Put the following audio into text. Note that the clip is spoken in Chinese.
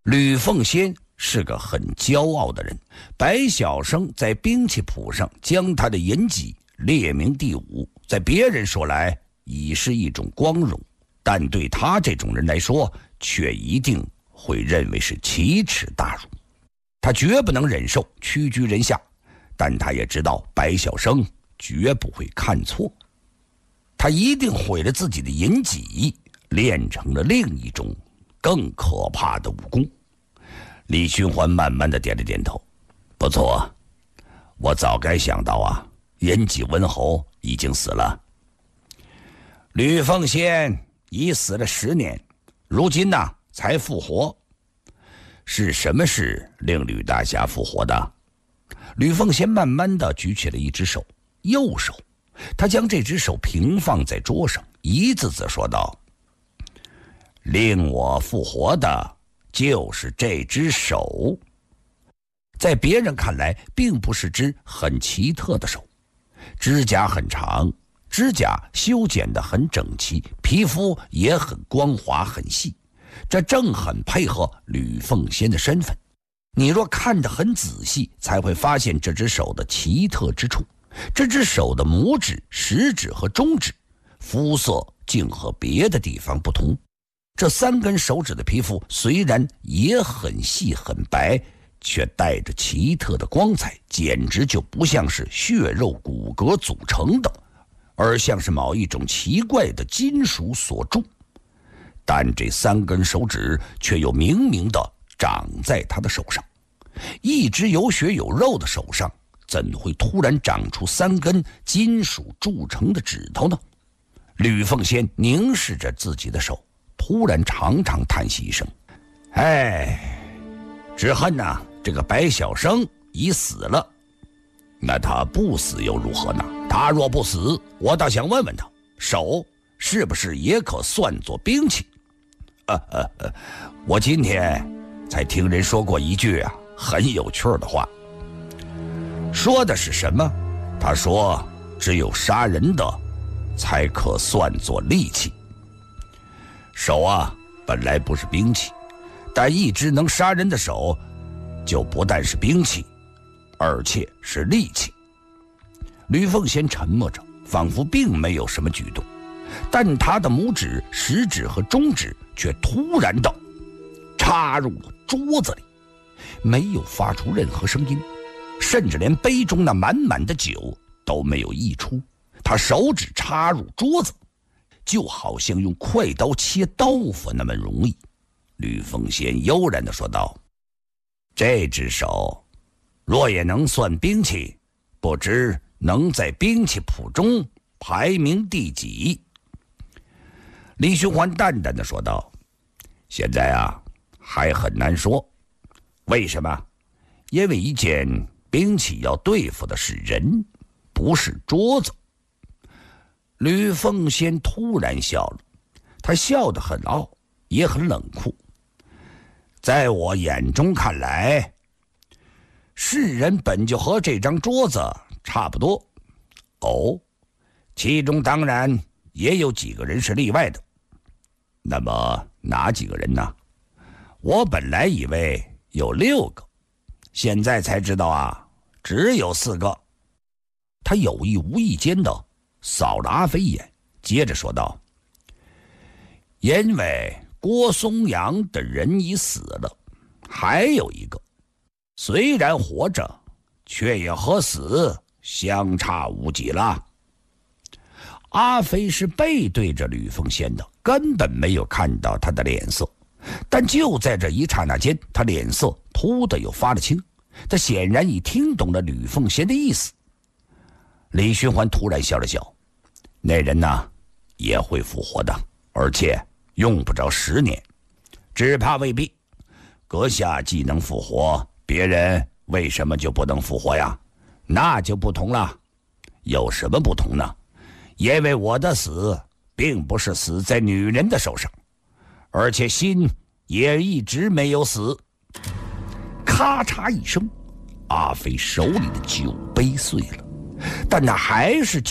吕奉先是个很骄傲的人，白晓生在兵器谱上将他的隐疾列名第5，在别人说来已是一种光荣，但对他这种人来说，却一定会认为是奇耻大辱。他绝不能忍受屈居人下，但他也知道白晓生绝不会看错，他一定毁了自己的隐疾，练成了另一种更可怕的武功。李寻欢慢慢地点了点头，不错，我早该想到啊，隐疾温侯已经死了。吕奉先已死了10年，如今呢才复活。是什么事令吕大侠复活的？吕奉先慢慢地举起了一只手，右手，他将这只手平放在桌上，一字字说道：令我复活的就是这只手。在别人看来并不是只很奇特的手，指甲很长，指甲修剪得很整齐，皮肤也很光滑很细，这正很配合吕奉先的身份。你若看得很仔细，才会发现这只手的奇特之处。这只手的拇指、食指和中指肤色竟和别的地方不同。这3根手指的皮肤虽然也很细很白，却带着奇特的光彩，简直就不像是血肉骨骼组成的，而像是某一种奇怪的金属所铸。但这3根手指却又明明地长在他的手上。一只有血有肉的手上，怎会突然长出3根金属铸成的指头呢？吕奉先凝视着自己的手，突然长长叹息一声：哎，只恨呐，这个白晓生已死了。那他不死又如何呢？他若不死，我倒想问问他，手是不是也可算作兵器？我今天才听人说过一句很有趣的话。说的是什么？他说只有杀人的才可算作利器。手本来不是兵器，但一只能杀人的手就不但是兵器，而且是利器。吕奉先沉默着，仿佛并没有什么举动，但他的拇指、食指和中指却突然地插入了桌子里，没有发出任何声音，甚至连杯中那满满的酒都没有溢出。他手指插入桌子，就好像用快刀切豆腐那么容易。吕奉先悠然地说道：这只手若也能算兵器，不知能在兵器谱中排名第几？李寻欢淡淡地说道：现在还很难说。为什么？因为一件兵器要对付的是人，不是桌子。吕奉先突然笑了，他笑得很傲，也很冷酷。在我眼中看来，世人本就和这张桌子差不多。其中当然也有几个人是例外的。那么哪几个人呢？我本来以为有6个，现在才知道只有4个。他有意无意间的扫了阿飞一眼，接着说道：因为郭松阳的人已死了，还有一个虽然活着，却也和死相差无几了。阿飞是背对着吕奉先的，根本没有看到他的脸色，但就在这一刹那间，他脸色突的又发了青，他显然已听懂了吕奉先的意思。李寻欢突然笑了笑：那人也会复活的，而且用不着10年，只怕未必。阁下既能复活，别人为什么就不能复活呀？那就不同了。有什么不同呢？因为我的死并不是死在女人的手上，而且心也一直没有死。咔嚓一声，阿飞手里的酒杯碎了，但那还是